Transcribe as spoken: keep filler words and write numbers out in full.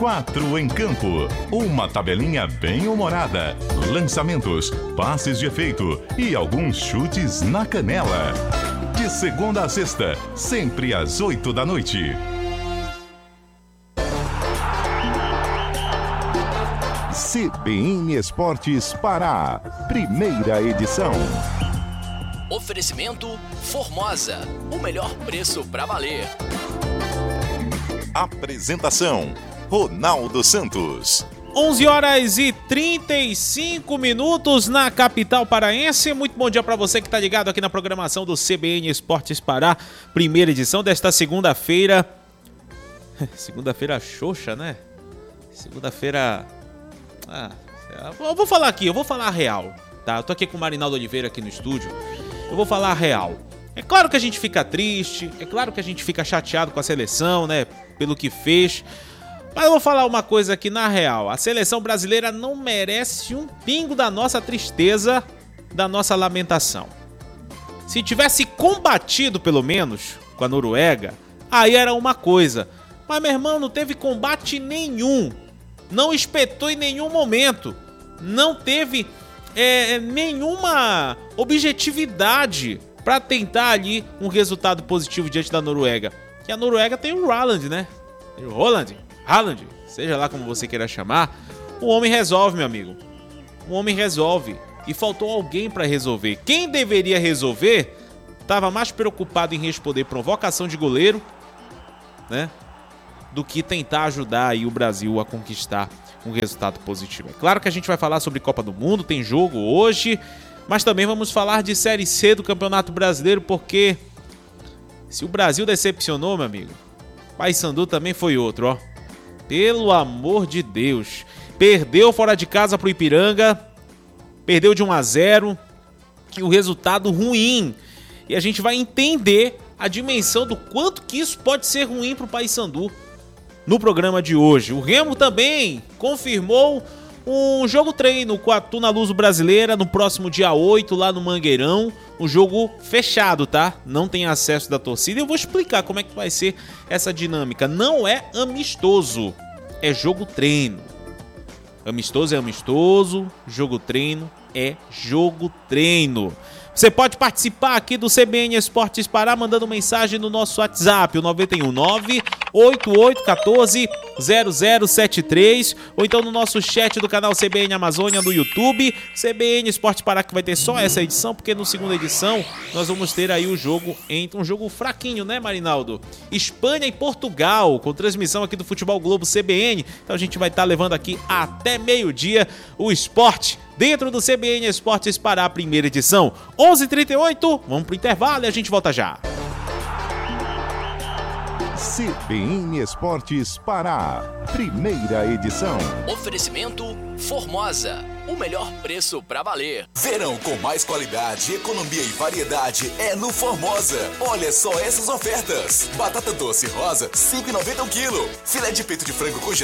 Quatro em campo, uma tabelinha bem humorada, lançamentos, passes de efeito e alguns chutes na canela. De segunda a sexta, sempre às oito da noite. C B N Esportes Pará, primeira edição. Oferecimento Formosa, o melhor preço pra valer. Apresentação: Ronaldo Santos. onze horas e trinta e cinco minutos na capital paraense. Muito bom dia para você que está ligado aqui na programação do C B N Esportes Pará, primeira edição desta segunda-feira. Segunda-feira xoxa, né? Segunda-feira... Ah, eu vou falar aqui, eu vou falar a real, tá? Eu tô aqui com o Marinaldo Oliveira aqui no estúdio. Eu vou falar a real. É claro que a gente fica triste, é claro que a gente fica chateado com a seleção, né? Pelo que fez. Mas eu vou falar uma coisa aqui na real. A seleção brasileira não merece um pingo da nossa tristeza, da nossa lamentação. Se tivesse combatido pelo menos com a Noruega, aí era uma coisa. Mas, meu irmão, não teve combate nenhum. Não espetou em nenhum momento. Não teve é, nenhuma objetividade para tentar ali um resultado positivo diante da Noruega. Que a Noruega tem o Haaland, né? O Roland, Haaland, seja lá como você queira chamar. O homem resolve, meu amigo. O homem resolve. E faltou alguém para resolver. Quem deveria resolver estava mais preocupado em responder provocação de goleiro, né? Do que tentar ajudar aí o Brasil a conquistar um resultado positivo. É claro que a gente vai falar sobre Copa do Mundo, tem jogo hoje, mas também vamos falar de Série C do Campeonato Brasileiro, porque se o Brasil decepcionou, meu amigo, Paysandu também foi outro, ó. Pelo amor de Deus. Perdeu fora de casa pro Ipiranga, perdeu de um a zero, e o resultado ruim. E a gente vai entender a dimensão do quanto que isso pode ser ruim pro Paysandu no programa de hoje. O Remo também confirmou um jogo treino com a Tuna Luso Brasileira no próximo dia oito, lá no Mangueirão. Um jogo fechado, tá? Não tem acesso da torcida. Eu vou explicar como é que vai ser essa dinâmica. Não é amistoso, é jogo treino. Amistoso é amistoso, jogo treino é jogo treino. Você pode participar aqui do C B N Esportes Pará mandando mensagem no nosso WhatsApp, o nove um nove, oito oito um quatro, zero zero sete três, ou então no nosso chat do canal C B N Amazônia no YouTube. C B N Esportes Pará, que vai ter só essa edição, porque na segunda edição nós vamos ter aí o jogo, entre um jogo fraquinho, né, Marinaldo? Espanha e Portugal, com transmissão aqui do Futebol Globo C B N. Então a gente vai estar levando aqui até meio-dia o esporte dentro do C B N Esportes Pará, primeira edição. onze e trinta e oito, vamos pro intervalo e a gente volta já. C B N Esportes Pará, primeira edição. Oferecimento Formosa, o melhor preço pra valer. Verão com mais qualidade, economia e variedade é no Formosa. Olha só essas ofertas: batata doce rosa, cinco reais e noventa centavos o quilo. Filé de peito de frango congelado